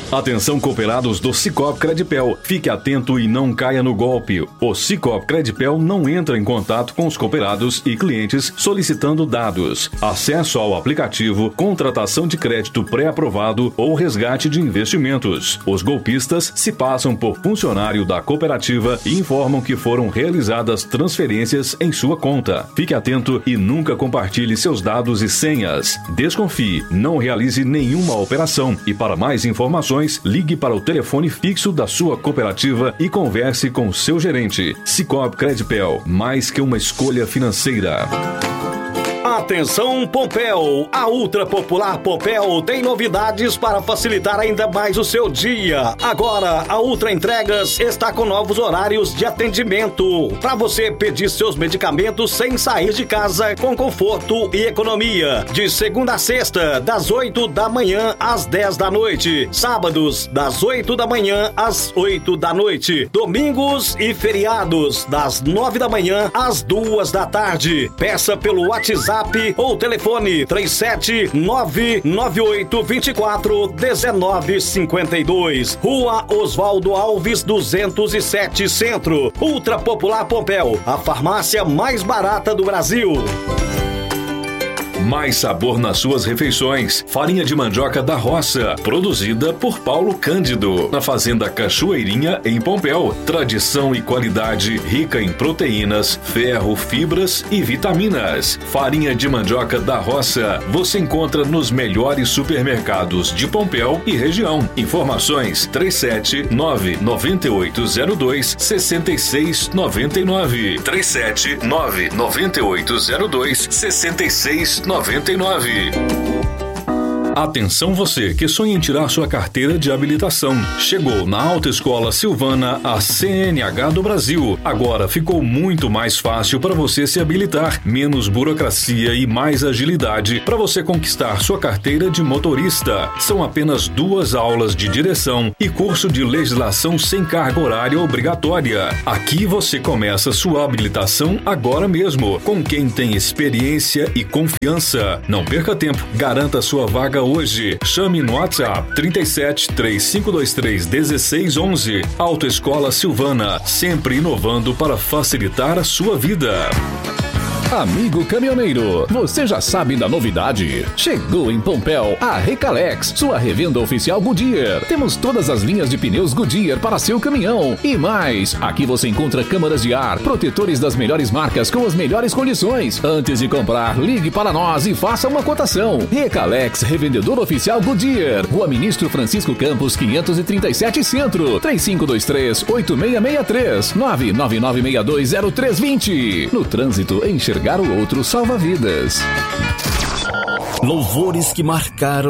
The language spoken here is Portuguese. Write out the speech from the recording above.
Atenção, cooperados do Sicoob Credipel. Fique atento e não caia no golpe. O Sicoob Credipel não entra em contato com os cooperados e clientes solicitando dados, acesso ao aplicativo, contratação de crédito pré-aprovado ou resgate de investimentos. Os golpistas se passam por funcionário da cooperativa e informam que foram realizadas transferências em sua conta. Fique atento e nunca compartilhe seus dados e senhas. Desconfie, não realize nenhuma operação e para mais informações, ligue para o telefone fixo da sua cooperativa e converse com seu gerente. Sicoob Credipel, mais que uma escolha financeira. Atenção, Pompéu! A Ultra Popular Pompéu tem novidades para facilitar ainda mais o seu dia. Agora, a Ultra Entregas está com novos horários de atendimento para você pedir seus medicamentos sem sair de casa, com conforto e economia. De segunda a sexta, das 8 da manhã às 10 da noite. Sábados, das 8 da manhã às 8 da noite. Domingos e feriados, das 9 da manhã às 2 da tarde. Peça pelo WhatsApp ou telefone 37998241952. Rua Oswaldo Alves 207 Centro. Ultra Popular Pompéu, a farmácia mais barata do Brasil. Mais sabor nas suas refeições. Farinha de mandioca da roça, produzida por Paulo Cândido, na Fazenda Cachoeirinha, em Pompéu. Tradição e qualidade rica em proteínas, ferro, fibras e vitaminas. Farinha de mandioca da roça você encontra nos melhores supermercados de Pompéu e região. Informações 379-9802-6699. 379-9802-6699. Atenção você que sonha em tirar sua carteira de habilitação. Chegou na Autoescola Silvana a CNH do Brasil. Agora ficou muito mais fácil para você se habilitar. Menos burocracia e mais agilidade para você conquistar sua carteira de motorista. São apenas 2 aulas de direção e curso de legislação sem carga horária obrigatória. Aqui você começa sua habilitação agora mesmo, com quem tem experiência e confiança. Não perca tempo, garanta sua vaga hoje. Chame no WhatsApp 37 3523 1611. Autoescola Silvana, sempre inovando para facilitar a sua vida. Amigo caminhoneiro, você já sabe da novidade? Chegou em Pompéu a Recalex, sua revenda oficial Goodyear. Temos todas as linhas de pneus Goodyear para seu caminhão e mais. Aqui você encontra câmaras de ar, protetores das melhores marcas com as melhores condições. Antes de comprar, ligue para nós e faça uma cotação. Recalex, revendedor oficial Goodyear. Rua Ministro Francisco Campos, 537 Centro. 3523-8663. 999620320. No trânsito, enxergar o outro salva vidas. Louvores que marcaram